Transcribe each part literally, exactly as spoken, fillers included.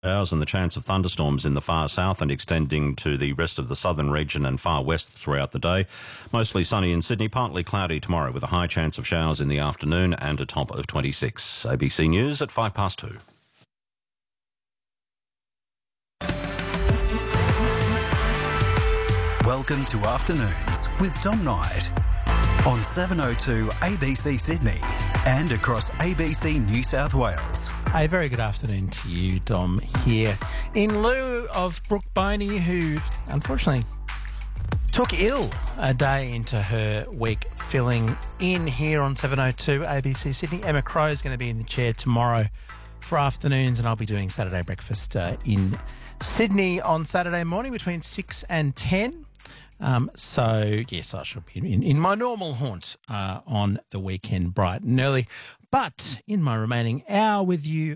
hours and the chance of thunderstorms in the far south and extending to the rest of the southern region and far west throughout the day. Mostly sunny in Sydney, partly cloudy tomorrow with a high chance of showers in the afternoon and a top of twenty-six. A B C News at five past two. Welcome to Afternoons with Dom Knight on seven oh two A B C Sydney and across A B C New South Wales. A very good afternoon to you, Dom, here in lieu of Brooke Boney, who unfortunately took ill a day into her week, filling in here on seven oh two A B C Sydney. Emma Crow is going to be in the chair tomorrow for afternoons, and I'll be doing Saturday breakfast uh, in Sydney on Saturday morning between six and ten. Um, so, yes, I shall be in, in my normal haunt uh, on the weekend, bright and early. But in my remaining hour with you,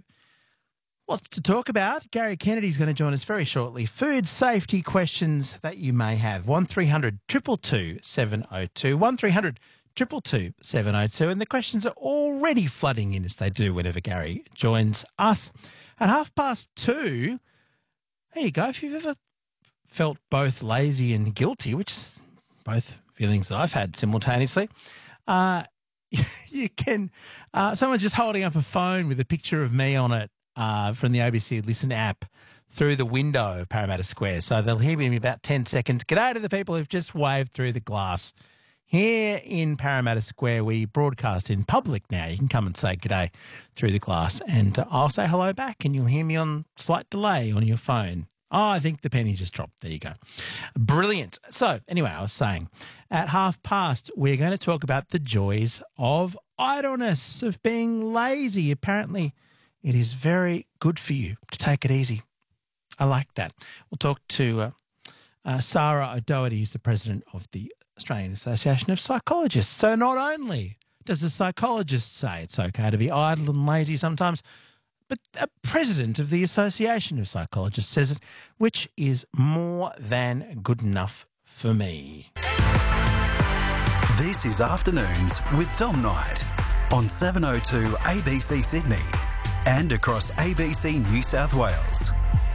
lots to talk about. Gary Kennedy's going to join us very shortly. Food safety questions that you may have. one three hundred two two two seven oh two. one three hundred two two two seven oh two. And the questions are already flooding in as they do whenever Gary joins us. At half past two, there you go. If you've ever felt both lazy and guilty, which is both feelings that I've had simultaneously, uh, you can, uh, someone's just holding up a phone with a picture of me on it uh, from the A B C Listen app through the window of Parramatta Square. So they'll hear me in about ten seconds. G'day to the people who've just waved through the glass. Here in Parramatta Square, we broadcast in public now. You can come and say g'day through the glass, and uh, I'll say hello back, and you'll hear me on slight delay on your phone. Oh, I think the penny just dropped. There you go. Brilliant. So, anyway, I was saying, at half past, we're going to talk about the joys of idleness, of being lazy. Apparently, it is very good for you to take it easy. I like that. We'll talk to uh, uh, Sarah O'Doherty, who's the president of the Australian Association of Psychologists. So, not only does a psychologist say it's okay to be idle and lazy sometimes, but a president of the Association of Psychologists says it, which is more than good enough for me. This is Afternoons with Dom Knight on seven oh two A B C Sydney and across A B C New South Wales.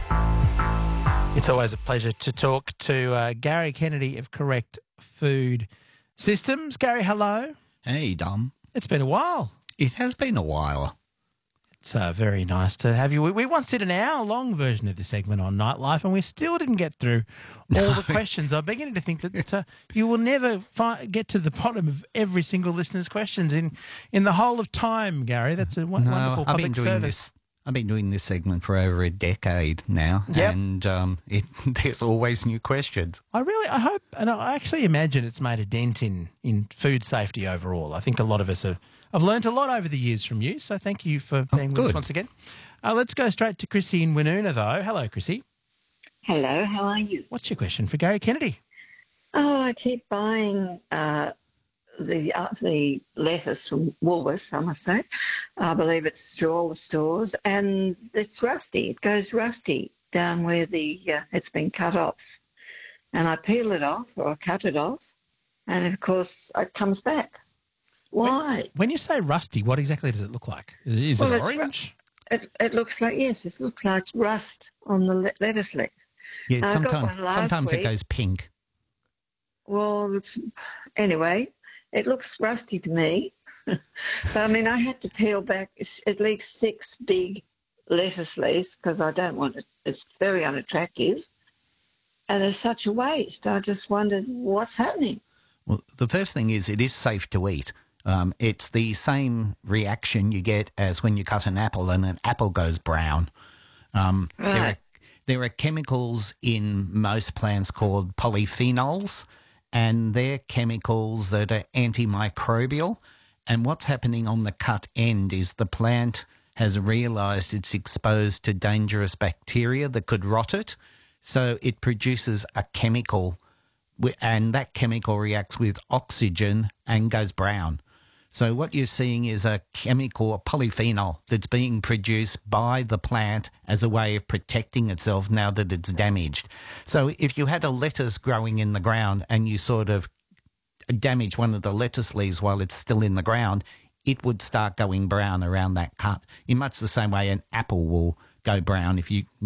It's always a pleasure to talk to uh, Gary Kennedy of Correct Food Systems. Gary, hello. Hey, Dom. It's been a while. It has been a while. It's uh, very nice to have you. We, we once did an hour-long version of this segment on Nightlife, and we still didn't get through all no. the questions. I'm beginning to think that uh, you will never fi- get to the bottom of every single listener's questions in, in the whole of time, Gary. That's a w- no, wonderful I've public been doing service. This, I've been doing this segment for over a decade now, yep. and um, it, there's always new questions. I really, I hope, and I actually imagine it's made a dent in, in food safety overall. I think a lot of us have I've learned a lot over the years from you, so thank you for being oh, with us once again. Uh, let's go straight to Chrissy in Woonona, though. Hello, Chrissy. Hello, how are you? What's your question for Gary Kennedy? Oh, I keep buying uh, the uh, the lettuce from Woolworths, I must say. I believe it's through all the stores, and it's rusty. It goes rusty down where the uh, it's been cut off. And I peel it off or I cut it off, and, of course, it comes back. Why? When, when you say rusty, what exactly does it look like? Is, is well, it orange? It, it looks like, yes, it looks like rust on the le- lettuce leaf. Yeah, uh, sometimes, sometimes it goes pink. Well, it's, anyway, it looks rusty to me. But, I mean, I had to peel back at least six big lettuce leaves because I don't want it. It's very unattractive. And it's such a waste. I just wondered what's happening. Well, the first thing is it is safe to eat. Um, it's the same reaction you get as when you cut an apple and an apple goes brown. Um, right. there, are, there are chemicals in most plants called polyphenols, and they're chemicals that are antimicrobial. And what's happening on the cut end is the plant has realised it's exposed to dangerous bacteria that could rot it, so it produces a chemical, and that chemical reacts with oxygen and goes brown. So what you're seeing is a chemical, a polyphenol, that's being produced by the plant as a way of protecting itself now that it's damaged. So if you had a lettuce growing in the ground and you sort of damage one of the lettuce leaves while it's still in the ground, it would start going brown around that cut in much the same way an apple will go brown if you